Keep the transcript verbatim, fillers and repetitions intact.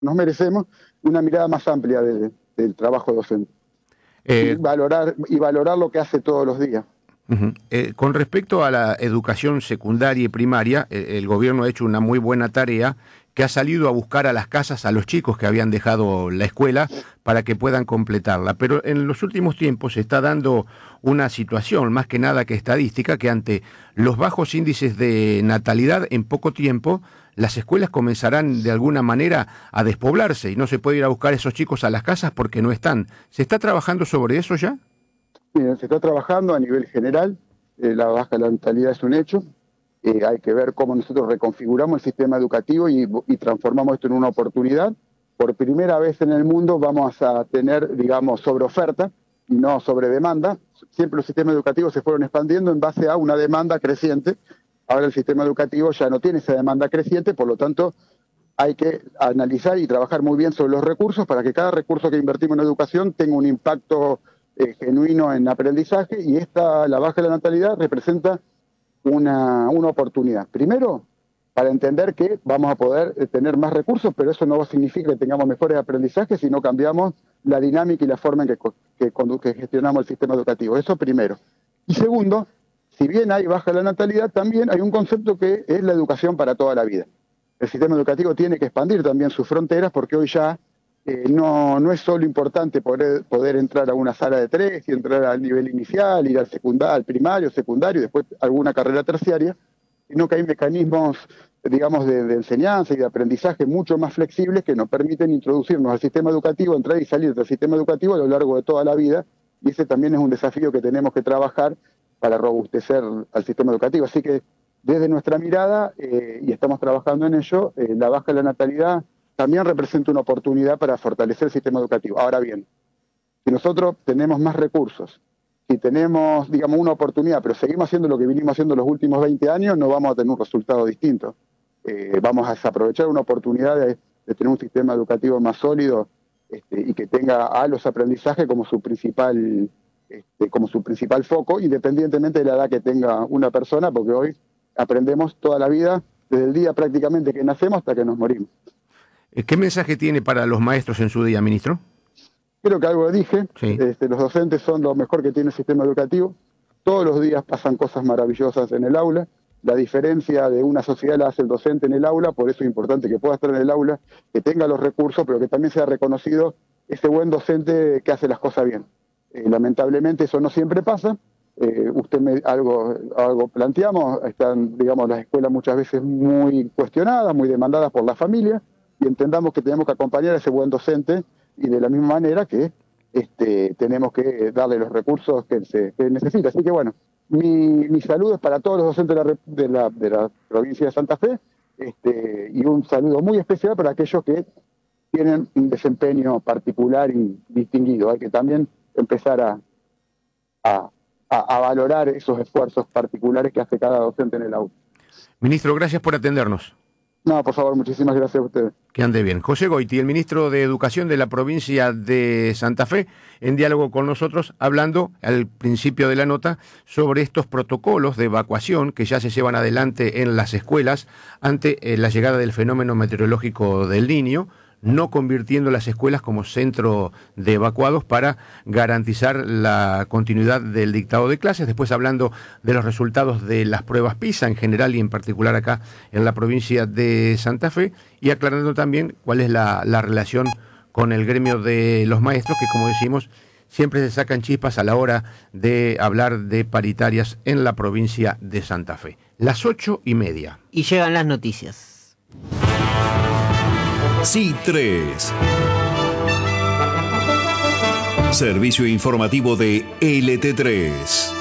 nos merecemos una mirada más amplia de, del trabajo docente. Eh, y, valorar, y valorar lo que hace todos los días. Uh-huh. Eh, con respecto a la educación secundaria y primaria, eh, el gobierno ha hecho una muy buena tarea, que ha salido a buscar a las casas a los chicos que habían dejado la escuela para que puedan completarla. Pero en los últimos tiempos se está dando una situación, más que nada que estadística, que ante los bajos índices de natalidad, en poco tiempo las escuelas comenzarán de alguna manera a despoblarse y no se puede ir a buscar a esos chicos a las casas porque no están. ¿Se está trabajando sobre eso ya? Bien, se está trabajando a nivel general. Eh, la baja natalidad es un hecho. Eh, hay que ver cómo nosotros reconfiguramos el sistema educativo y, y transformamos esto en una oportunidad. Por primera vez en el mundo vamos a tener, digamos, sobreoferta y no sobre demanda. Siempre los sistemas educativos se fueron expandiendo en base a una demanda creciente. Ahora el sistema educativo ya no tiene esa demanda creciente, por lo tanto hay que analizar y trabajar muy bien sobre los recursos para que cada recurso que invertimos en educación tenga un impacto eh, genuino en aprendizaje, y esta, la baja de la natalidad representa Una, una oportunidad. Primero, para entender que vamos a poder tener más recursos, pero eso no significa que tengamos mejores aprendizajes si no cambiamos la dinámica y la forma en que, que, que gestionamos el sistema educativo. Eso primero. Y segundo, si bien hay baja la natalidad, también hay un concepto que es la educación para toda la vida. El sistema educativo tiene que expandir también sus fronteras, porque hoy ya eh, no, no es solo importante poder, poder entrar a una sala de tres y entrar al nivel inicial, ir al secundario, al primario, secundario y después alguna carrera terciaria, sino que hay mecanismos, digamos, de, de enseñanza y de aprendizaje mucho más flexibles que nos permiten introducirnos al sistema educativo, entrar y salir del sistema educativo a lo largo de toda la vida, y ese también es un desafío que tenemos que trabajar para robustecer al sistema educativo. Así que desde nuestra mirada, eh, y estamos trabajando en ello, eh, la baja de la natalidad también representa una oportunidad para fortalecer el sistema educativo. Ahora bien, si nosotros tenemos más recursos, si tenemos, digamos, una oportunidad, pero seguimos haciendo lo que vinimos haciendo los últimos veinte años, no vamos a tener un resultado distinto. Eh, vamos a desaprovechar una oportunidad de, de tener un sistema educativo más sólido este, y que tenga a los aprendizajes como su principal, este, como su principal foco, independientemente de la edad que tenga una persona, porque hoy aprendemos toda la vida, desde el día prácticamente que nacemos hasta que nos morimos. ¿Qué mensaje tiene para los maestros en su día, ministro? Creo que algo dije. Sí. Este, los docentes son lo mejor que tiene el sistema educativo. Todos los días pasan cosas maravillosas en el aula. La diferencia de una sociedad la hace el docente en el aula, por eso es importante que pueda estar en el aula, que tenga los recursos, pero que también sea reconocido ese buen docente que hace las cosas bien. Eh, lamentablemente eso no siempre pasa. Eh, usted me, algo, algo planteamos, están, digamos, las escuelas muchas veces muy cuestionadas, muy demandadas por la familia, y entendamos que tenemos que acompañar a ese buen docente, y de la misma manera que este, tenemos que darle los recursos que se que necesita. Así que bueno, mi, mi saludo es para todos los docentes de la, de la, de la provincia de Santa Fe, este, y un saludo muy especial para aquellos que tienen un desempeño particular y distinguido. Hay que también empezar a, a, a, a valorar esos esfuerzos particulares que hace cada docente en el aula. Ministro, gracias por atendernos. No, por favor, muchísimas gracias a ustedes. Que ande bien. José Goiti, el ministro de Educación de la provincia de Santa Fe, en diálogo con nosotros, hablando al principio de la nota sobre estos protocolos de evacuación que ya se llevan adelante en las escuelas ante eh, la llegada del fenómeno meteorológico del Niño, no convirtiendo las escuelas como centro de evacuados para garantizar la continuidad del dictado de clases. Después hablando de los resultados de las pruebas PISA en general y en particular acá en la provincia de Santa Fe, y aclarando también cuál es la, la relación con el gremio de los maestros, que como decimos, siempre se sacan chispas a la hora de hablar de paritarias en la provincia de Santa Fe. Las ocho y media. Y llegan las noticias. C tres. Servicio informativo de L T tres.